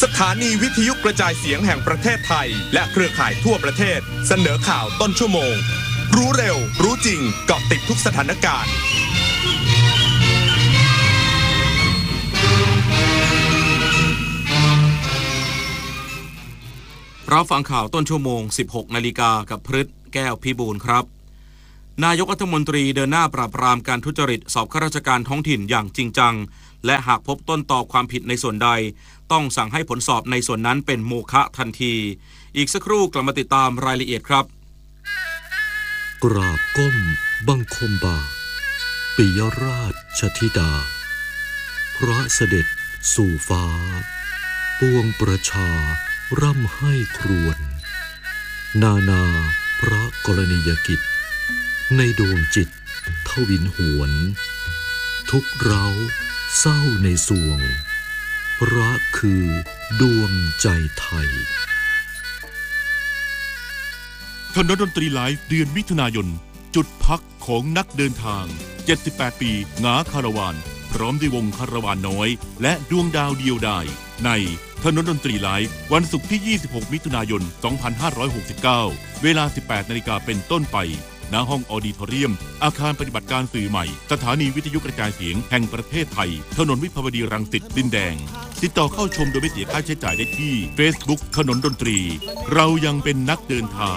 สถานีวิทยุกระจายเสียงแห่งประเทศไทยและเครือข่ายทั่วประเทศเสนอข่าวต้นชั่วโมงรู้เร็วรู้จริงเกาะติดทุกสถานการณ์รับฟังข่าวต้นชั่วโมง 16 นาฬิกากับพฤทธิ์แก้วพิบูลครับนายกรัฐมนตรีเดินหน้าปราบปรามการทุจริตสอบข้าราชการท้องถิ่นอย่างจริงจังและหากพบต้นตอความผิดในส่วนใดต้องสั่งให้ผลสอบในส่วนนั้นเป็นโมฆะทันทีอีกสักครู่กลับมาติดตามรายละเอียดครับกราบก้มบังคมบาทปิยราชธิดาพระเสด็จสู่ฟ้าปวงประชาร่ำให้ครวญนาพระกรณียกิจในดวงจิตทวินหวนทุกเร้าเศร้าในสวงพระคือดวงใจไทยถนนดนตรีไลฟ์เดือนมิถุนายนจุดพักของนักเดินทาง78ปีหงาคาราวานพร้อมด้วยวงคาราวานน้อยและดวงดาวเดียวดายในถนนดนตรีไลฟ์วันศุกร์ที่26มิถุนายน2569เวลา 18 นาฬิกาเป็นต้นไปณห้องออดิทอเรียมอาคารปฏิบัติการสื่อใหม่สถานีวิทยุกระจายเสียงแห่งประเทศไทยถนนวิภาวดีรังสิตดินแดงติดต่อเข้าชมโดยไม่เสียค่าใช้จ่ายได้ที่ Facebook ถนนดนตรีเรายังเป็นนักเดินทาง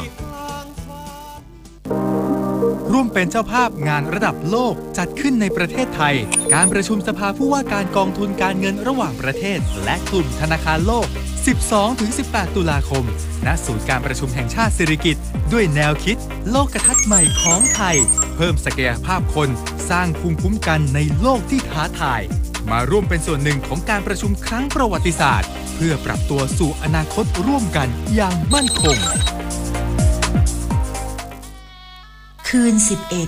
ร่วมเป็นเจ้าภาพงานระดับโลกจัดขึ้นในประเทศไทยการประชุมสภาผู้ว่าการกองทุนการเงินระหว่างประเทศและกลุ่มธนาคารโลก 12-18 ตุลาคมณศูนย์การประชุมแห่งชาติสิริกิติ์ด้วยแนวคิดโลกทัศน์ใหม่ของไทยเพิ่มศักยภาพคนสร้างภูมิคุ้มกันในโลกที่ท้าทายมาร่วมเป็นส่วนหนึ่งของการประชุมครั้งประวัติศาสตร์เพื่อปรับตัวสู่อนาคตร่วมกันอย่างมั่นคงคืน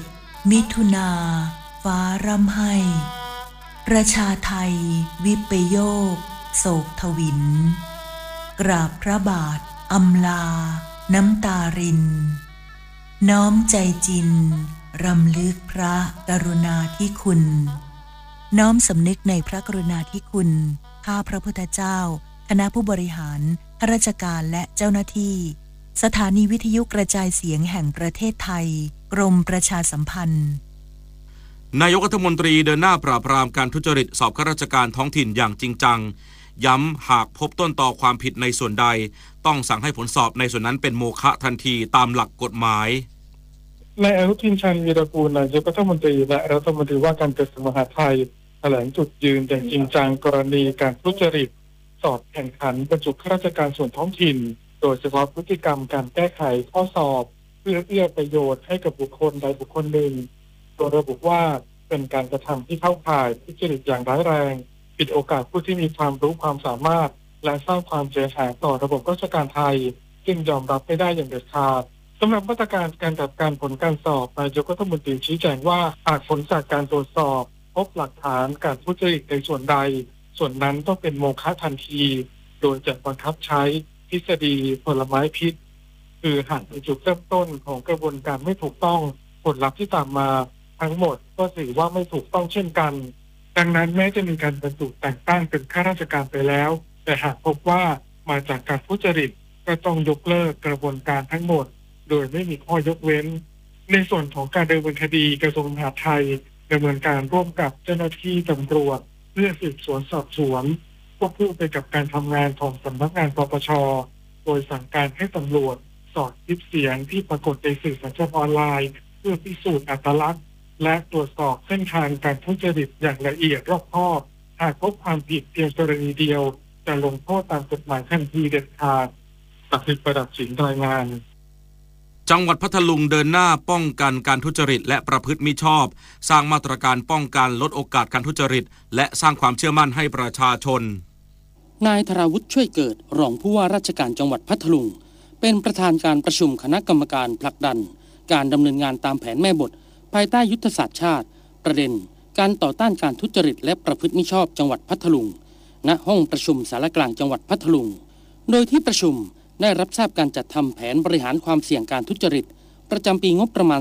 11มิถุนาฟ้าร่ำไห้ประชาไทยวิปโยคโศกทวินกราบพระบาทอำลาน้ำตารินน้อมใจจินรำลึกพระกรุณาธิคุณน้อมสำนึกในพระกรุณาธิคุณข้าพระพุทธเจ้าคณะผู้บริหารข้าราชการและเจ้าหน้าที่สถานีวิทยุกระจายเสียงแห่งประเทศไทยกรมประชาสัมพันธ์นายกรัฐมนตรีเดินหน้าปราบปรามการทุจริตสอบข้าราชการท้องถิ่นอย่างจริงจังย้ำหากพบต้นตอความผิดในส่วนใดต้องสั่งให้ผลสอบในส่วนนั้นเป็นโมฆะทันทีตามหลักกฎหมายนายอนุทิน ชาญวีรกูลนายกรัฐมนตรีและรัฐมนตรีว่าการกระทรวงมหาดไทยแถลงจุดยืนอย่างจริงจังกรณีการทุจริตสอบแข่งขันบรรจุข้าราชการส่วนท้องถิ่นโดยเฉพาะพฤติกรรมการแก้ไขข้อสอบเพื่อเอื้อประโยชน์ให้กับบุคคลใดบุคคลหนึ่งโดยระบุว่าเป็นการกระทำที่เข้าข่ายทุจริตอย่างร้ายแรงปิดโอกาสผู้ที่มีความรู้ความสามารถและสร้างความเสียหายต่อระบบราชการไทยซึ่งยอมรับไม่ได้อย่างเด็ดขาดสำหรับมาตรการการจัดการผลการสอบนายกรัฐมนตรีชี้แจงว่าหากผลจากการตรวจสอบพบหลักฐานการทุจริตในส่วนใดส่วนนั้นต้องเป็นโมฆะทันทีโดยจะบังคับใช้ทฤษฎีผลไม้พิษคือหากเป็นจุดเริ่มต้นของกระบวนการไม่ถูกต้องผลลัพธ์ที่ตามมาทั้งหมดก็ถือว่าไม่ถูกต้องเช่นกันดังนั้นแม้จะมีการบรรจุแต่งตั้งเป็นข้าราชการไปแล้วแต่หากพบว่ามาจากการทุจริตก็ต้องยกเลิกกระบวนการทั้งหมดโดยไม่มีข้อยกเว้นในส่วนของการดำเนินคดีกระทรวงมหาดไทยดำเนินการร่วมกับเจ้าหน้าที่ตำรวจเพื่อสืบสวนสอบสวนควบคู่ไปกับการทำงานของสำนักงานปปช.โดยสั่งการให้ตำรวจสอดคลิปเสียงที่ปรากฏในสื่อสังคมออนไลน์เพื่อพิสูจน์อัตลักษณ์และตรวจสอบเส้นทางการทุจริตอย่างละเอียดรอบคอบหากพบความผิดเพียงกรณีเดียวจะลงโทษตามกฎหมายทันทีเด็ดขาดศักดิ์สิทธิ์ประดับสินรายงานจังหวัดพัทลุงเดินหน้าป้องกันการทุจริตและประพฤติมิชอบสร้างมาตรการป้องกันลดโอกาสการทุจริตและสร้างความเชื่อมั่นให้ประชาชนนายธราวุฒิช่วยเกิดรองผู้ว่าราชการจังหวัดพัทลุงเป็นประธานการประชุมคณะกรรมการผลักดันการดำเนินงานตามแผนแม่บทภายใต้ยุทธศาสตร์ชาติประเด็นการต่อต้านการทุจริตและประพฤติมิชอบจังหวัดพัทลุงณห้องประชุมสารกลางจังหวัดพัทลุงโดยที่ประชุมได้รับทราบการจัดทำแผนบริหารความเสี่ยงการทุจริตประจำปีงบประมาณ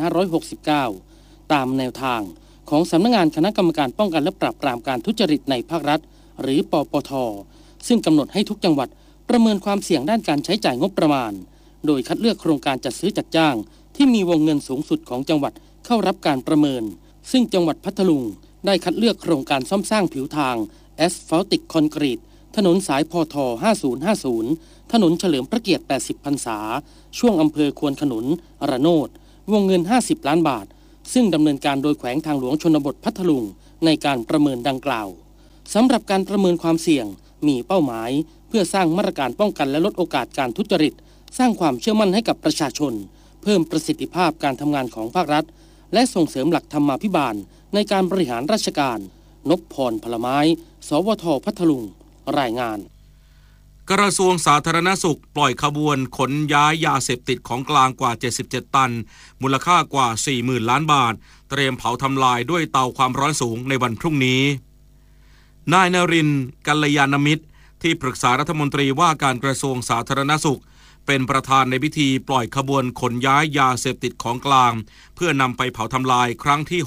2569 ตามแนวทางของสำนักงานคณะกรรมการป้องกันและปราบปรามการทุจริตในภาครัฐหรือปปทซึ่งกำหนดให้ทุกจังหวัดประเมินความเสี่ยงด้านการใช้จ่ายงบประมาณโดยคัดเลือกโครงการจัดซื้อจัดจ้างที่มีวงเงินสูงสุดของจังหวัดเข้ารับการประเมินซึ่งจังหวัดพัทลุงได้คัดเลือกโครงการซ่อมสร้างผิวทางแอสฟัลติกคอนกรีตถนนสายพท5050ถนนเฉลิมพระเกียรติ80พรรษาช่วงอำเภอควนขนุนระโนดวงเงิน50ล้านบาทซึ่งดำเนินการโดยแขวงทางหลวงชนบทพัทลุงในการประเมินดังกล่าวสำหรับการประเมินความเสี่ยงมีเป้าหมายเพื่อสร้างมาตรการป้องกันและลดโอกาสการทุจริตสร้างความเชื่อมั่นให้กับประชาชนเพิ่มประสิทธิภาพการทำงานของภาครัฐและส่งเสริมหลักธรรมาภิบาลในการบริหารราชการนพพรพลไม้สวท.พัทลุงรายงานกระทรวงสาธารณสุขปล่อยขบวนขนย้ายยาเสพติดของกลางกว่า77ตันมูลค่ากว่า 40,000 ล้านบาทเตรียมเผาทำลายด้วยเตาความร้อนสูงในวันพรุ่งนี้นายนรินทร์กัลยาณมิตรที่ปรึกษารัฐมนตรีว่าการกระทรวงสาธารณสุขเป็นประธานในพิธีปล่อยขบวนขนย้ายยาเสพติดของกลางเพื่อนำไปเผาทำลายครั้งที่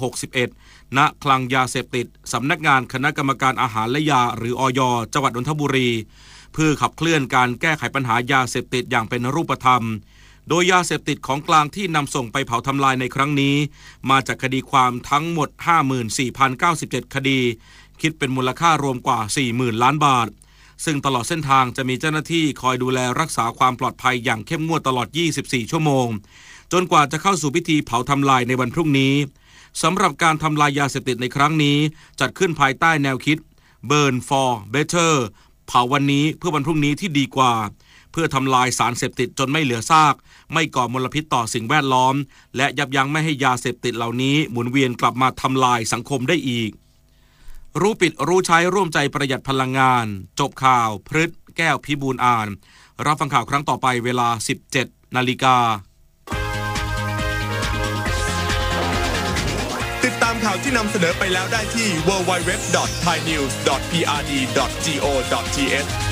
61ณคลังยาเสพติดสำนักงานคณะกรรมการอาหารและยาหรืออย.จังหวัดนนทบุรีเพื่อขับเคลื่อนการแก้ไขปัญหายาเสพติดอย่างเป็นรูปธรรมโดยยาเสพติดของกลางที่นำส่งไปเผาทำลายในครั้งนี้มาจากคดีความทั้งหมด 54,097 คดีคิดเป็นมูลค่ารวมกว่า 40,000 ล้านบาทซึ่งตลอดเส้นทางจะมีเจ้าหน้าที่คอยดูแลรักษาความปลอดภัยอย่างเข้มงวดตลอด 24 ชั่วโมงจนกว่าจะเข้าสู่พิธีเผาทำลายในวันพรุ่งนี้สำหรับการทำลายยาเสพติดในครั้งนี้จัดขึ้นภายใต้แนวคิด Burn for Better เผาวันนี้เพื่อวันพรุ่งนี้ที่ดีกว่าเพื่อทำลายสารเสพติดจนไม่เหลือซากไม่ก่อมลพิษต่อสิ่งแวดล้อมและยับยั้งไม่ให้ยาเสพติดเหล่านี้หมุนเวียนกลับมาทำลายสังคมได้อีกรู้ปิดรู้ใช้ร่วมใจประหยัดพลังงานจบข่าวพฤษแก้วพิบูลอ่านรับฟังข่าวครั้งต่อไปเวลา 17 นาฬิกาติดตามข่าวที่นำเสนอไปแล้วได้ที่ www.thainews.prd.go.th